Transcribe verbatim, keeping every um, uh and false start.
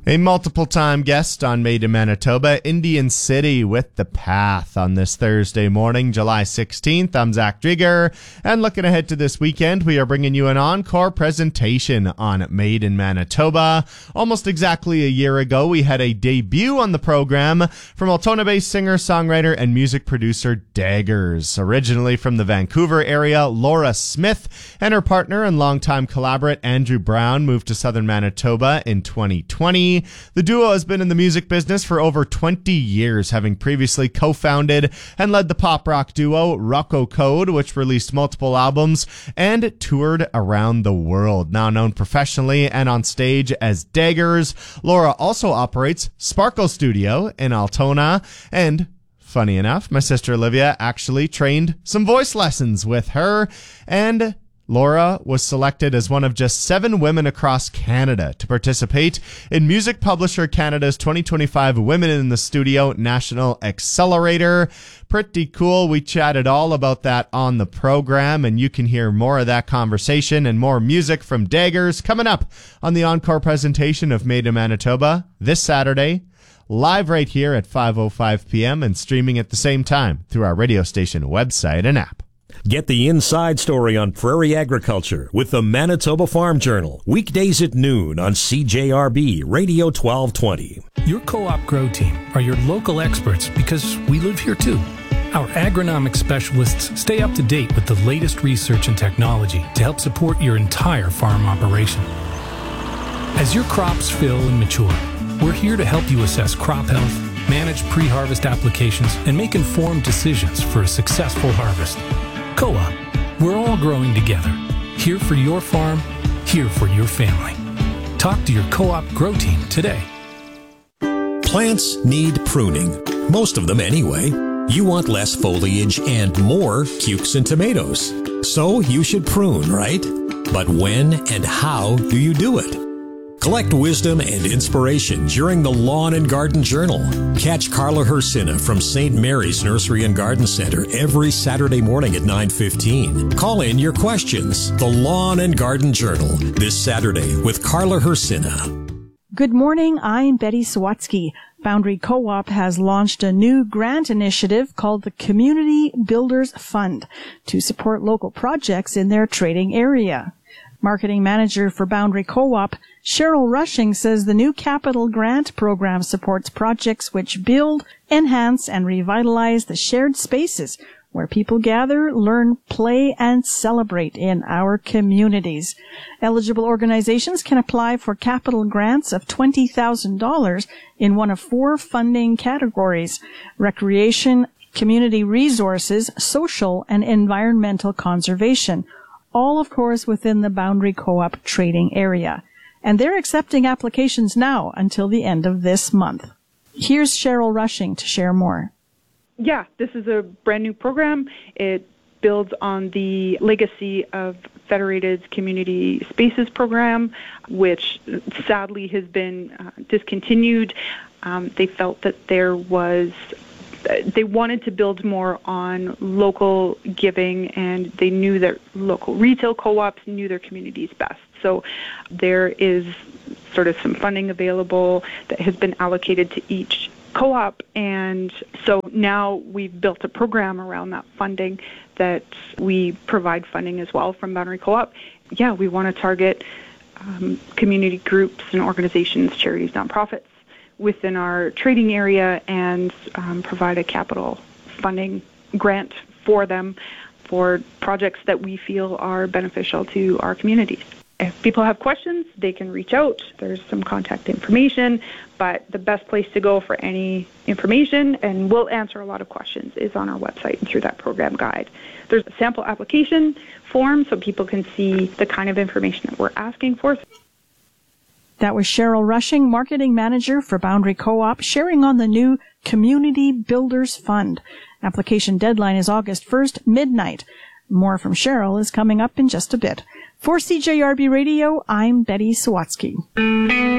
A multiple-time guest on Made in Manitoba, Indian City with The Path on this Thursday morning, July sixteenth. I'm Zach Drieger, and looking ahead to this weekend, we are bringing you an encore presentation on Made in Manitoba. Almost exactly a year ago, we had a debut on the program from Altona-based singer, songwriter, and music producer Daggers. Originally from the Vancouver area, Laura Smith and her partner and longtime collaborate Andrew Brown moved to southern Manitoba in twenty twenty. The duo has been in the music business for over twenty years, having previously co-founded and led the pop rock duo Rocco Code, which released multiple albums and toured around the world. Now known professionally and on stage as Daggers, Laura also operates Sparkle Studio in Altona, and funny enough, my sister Olivia actually trained some voice lessons with her, and Laura was selected as one of just seven women across Canada to participate in Music Publisher Canada's twenty twenty-five Women in the Studio National Accelerator. Pretty cool. We chatted all about that on the program, and you can hear more of that conversation and more music from Daggers coming up on the encore presentation of Made in Manitoba this Saturday, live right here at five oh five p.m. and streaming at the same time through our radio station website and app. Get the inside story on prairie agriculture with the Manitoba Farm Journal, weekdays at noon on C J R B Radio twelve twenty. Your Co-op Grow Team are your local experts because we live here too. Our agronomic specialists stay up to date with the latest research and technology to help support your entire farm operation. As your crops fill and mature, we're here to help you assess crop health, manage pre-harvest applications, and make informed decisions for a successful harvest. Co-op, we're all growing together. Here for your farm, here for your family. Talk to your Co-op Grow Team today. Plants need pruning. Most of them anyway. You want less foliage and more cukes and tomatoes. So you should prune, right? But when and how do you do it? Collect wisdom and inspiration during the Lawn and Garden Journal. Catch Carla Hersina from Saint Mary's Nursery and Garden Center every Saturday morning at nine fifteen. Call in your questions. The Lawn and Garden Journal this Saturday with Carla Hersina. Good morning. I'm Betty Sawatsky. Boundary Co-op has launched a new grant initiative called the Community Builders Fund to support local projects in their trading area. Marketing manager for Boundary Co-op, Cheryl Rushing, says the new capital grant program supports projects which build, enhance, and revitalize the shared spaces where people gather, learn, play, and celebrate in our communities. Eligible organizations can apply for capital grants of twenty thousand dollars in one of four funding categories: recreation, community resources, social, and environmental conservation. All, of course, within the Boundary Co-op trading area. And they're accepting applications now until the end of this month. Here's Cheryl Rushing to share more. Yeah, this is a brand new program. It builds on the legacy of Federated's Community Spaces program, which sadly has been uh, discontinued. Um, they felt that there was They wanted to build more on local giving, and they knew that local retail co-ops knew their communities best. So there is sort of some funding available that has been allocated to each co-op, and so now we've built a program around that funding that we provide funding as well from Boundary Co-op. Yeah, we want to target um, community groups and organizations, charities, nonprofits within our trading area and um, provide a capital funding grant for them for projects that we feel are beneficial to our communities. If people have questions, they can reach out. There's some contact information, but the best place to go for any information, and we'll answer a lot of questions, is on our website and through that program guide. There's a sample application form so people can see the kind of information that we're asking for. That was Cheryl Rushing, marketing manager for Boundary Co-op, sharing on the new Community Builders Fund. Application deadline is August first, midnight. More from Cheryl is coming up in just a bit. For C J R B Radio, I'm Betty Sawatsky.